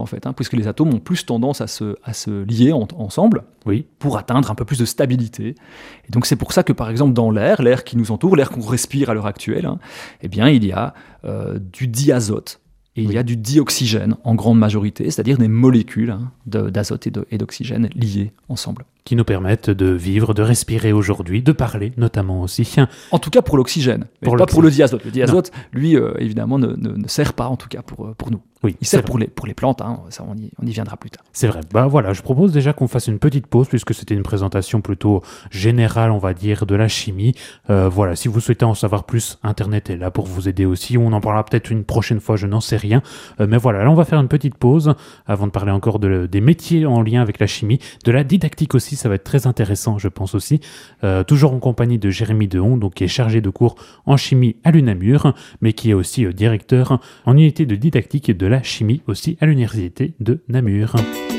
en fait, puisque les atomes ont plus tendance à se lier ensemble pour atteindre un peu plus de stabilité. Et donc c'est pour ça que par exemple dans l'air qui nous entoure, l'air qu'on respire à l'heure actuelle, eh bien il y a du diazote et il y a du dioxygène en grande majorité, c'est-à-dire des molécules d'azote et d'oxygène liées ensemble. Qui nous permettent de vivre, de respirer aujourd'hui, de parler notamment aussi. En tout cas pour l'oxygène, mais pas pour le diazote. Le diazote, lui, évidemment, ne sert pas en tout cas pour nous. Oui, il sert pour les plantes, ça on y viendra plus tard. C'est vrai. Voilà, je propose déjà qu'on fasse une petite pause puisque c'était une présentation plutôt générale, on va dire, de la chimie. Voilà, si vous souhaitez en savoir plus, Internet est là pour vous aider aussi. On en parlera peut-être une prochaine fois, je n'en sais rien. Mais voilà, là on va faire une petite pause avant de parler encore des métiers en lien avec la chimie, de la didactique aussi, ça va être très intéressant, je pense aussi. Toujours en compagnie de Jérémy Dehon, donc qui est chargé de cours en chimie à l'UNAMUR, mais qui est aussi directeur en unité de didactique de la chimie aussi à l'université de Namur.